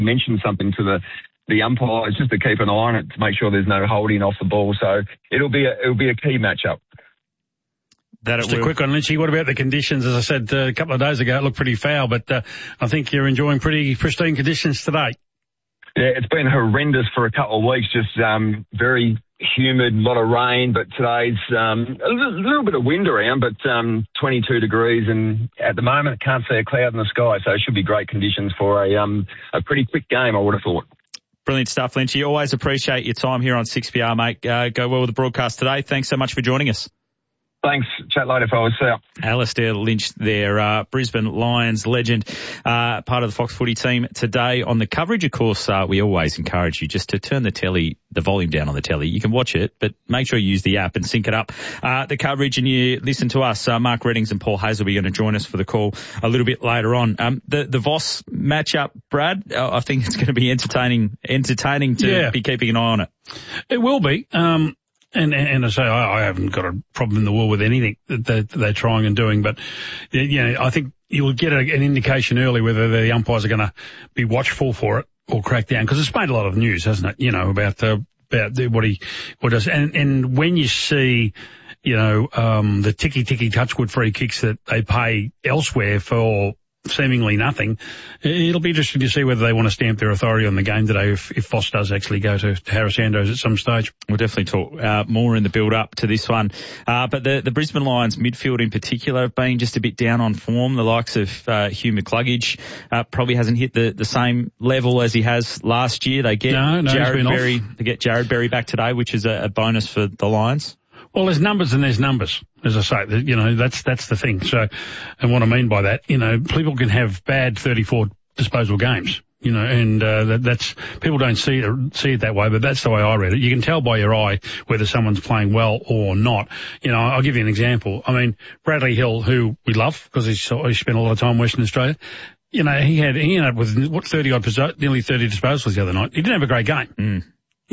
mentioned something to the umpires just to keep an eye on it to make sure there's no holding off the ball. So it'll be a key matchup. Just a quick one, Lynchy. What about the conditions? As I said a couple of days ago, it looked pretty foul, but I think you're enjoying pretty pristine conditions today. Yeah, it's been horrendous for a couple of weeks, just very humid, a lot of rain, but today's a little bit of wind around, but 22 degrees, and at the moment can't see a cloud in the sky, so it should be great conditions for a pretty quick game, I would have thought. Brilliant stuff, Lynchy. Always appreciate your time here on 6PR, mate. Go well with the broadcast today. Thanks so much for joining us. Thanks. Chat later, fellas. See ya. Alastair Lynch there, Brisbane Lions legend, part of the Fox Footy team today on the coverage. Of course, we always encourage you just to turn the volume down on the telly. You can watch it, but make sure you use the app and sync it up. The coverage, and you listen to us. Mark Reddings and Paul Hazelby are going to join us for the call a little bit later on. The Voss matchup, Brad, I think it's going to be entertaining to be keeping an eye on it. It will be. And I say I haven't got a problem in the world with anything that they're trying and doing, but I think you'll get an indication early whether the umpires are going to be watchful for it or crack down, because it's made a lot of news, hasn't it? About what he does, and when you see the ticky Touchwood free kicks that they pay elsewhere for seemingly nothing, it'll be interesting to see whether they want to stamp their authority on the game today if Voss does actually go to Harris Andrews at some stage. We'll definitely talk more in the build-up to this one. But the Brisbane Lions midfield in particular have been just a bit down on form. The likes of Hugh McCluggage probably hasn't hit the same level as he has last year. They get Jared Berry back today, which is a bonus for the Lions. Well, there's numbers and there's numbers, as I say. That's the thing. So, and what I mean by that, people can have bad 34 disposal games, and that's, people don't see it that way, but that's the way I read it. You can tell by your eye whether someone's playing well or not. I'll give you an example. I mean, Bradley Hill, who we love because he spent a lot of time in Western Australia, he ended up with nearly 30 disposals the other night. He didn't have a great game.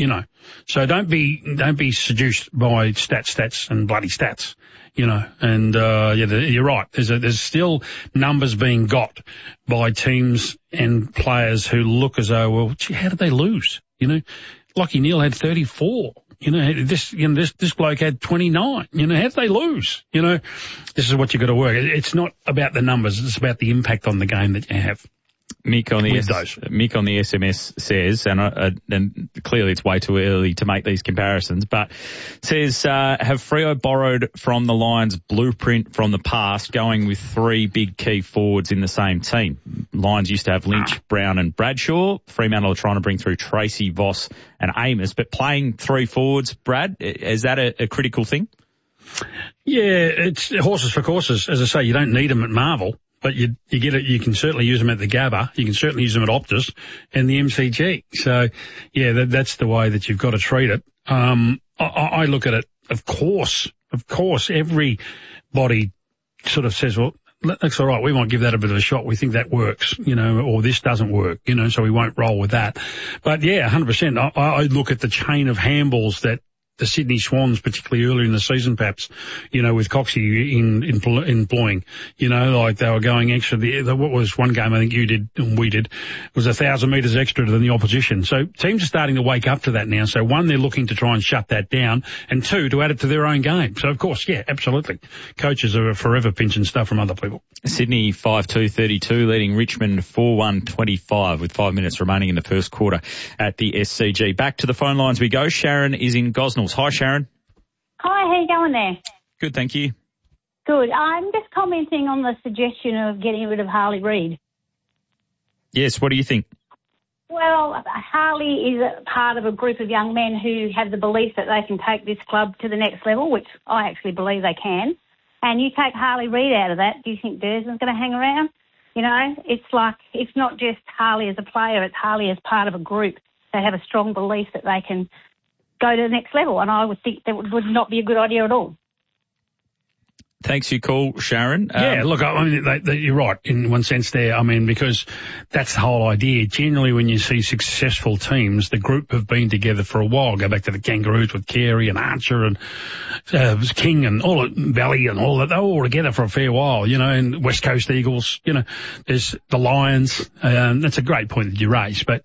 So don't be seduced by stats and bloody stats, and, you're right. There's still numbers being got by teams and players who look as though, well, gee, how did they lose? Lachie Neale had 34. This bloke had 29. How did they lose? This is what you've got to work. It's not about the numbers. It's about the impact on the game that you have. Mick on the SMS says, and clearly it's way too early to make these comparisons, but says, have Freo borrowed from the Lions' blueprint from the past, going with three big key forwards in the same team? Lions used to have Lynch, Brown and Bradshaw. Fremantle are trying to bring through Tracy, Voss and Amos, but playing three forwards, Brad, is that a critical thing? Yeah, it's horses for courses. As I say, you don't need them at Marvel. But you get it. You can certainly use them at the Gabba. You can certainly use them at Optus and the MCG. So, yeah, that's the way that you've got to treat it. I look at it. Of course, everybody sort of says, well, that's all right. We might give that a bit of a shot. We think that works, or this doesn't work, so we won't roll with that. But yeah, 100%. I look at the chain of handballs that the Sydney Swans, particularly earlier in the season, perhaps, with Coxie employing, like they were going extra. What was one game I think you did and we did was 1,000 metres extra than the opposition. So teams are starting to wake up to that now. So one, they're looking to try and shut that down, and two, to add it to their own game. So of course, yeah, absolutely. Coaches are forever pinching stuff from other people. Sydney 5-2-32 leading Richmond 4-1-25 with 5 minutes remaining in the first quarter at the SCG. Back to the phone lines we go. Sharon is in Gosnells. Hi, Sharon. Hi, how you going there? Good, thank you. Good. I'm just commenting on the suggestion of getting rid of Harley Reid. Yes, what do you think? Well, Harley is a part of a group of young men who have the belief that they can take this club to the next level, which I actually believe they can. And you take Harley Reid out of that, do you think Dursman's going to hang around? It's like, it's not just Harley as a player, it's Harley as part of a group. They have a strong belief that they can go to the next level, and I would think that would not be a good idea at all. Thanks for your call, Sharon. Yeah, look, I mean, you're right in one sense there. I mean, because that's the whole idea. Generally, when you see successful teams, the group have been together for a while. Go back to the Kangaroos with Carey and Archer and King and all Valley and all that. They were all together for a fair while, and West Coast Eagles, there's the Lions. That's a great point that you raised. But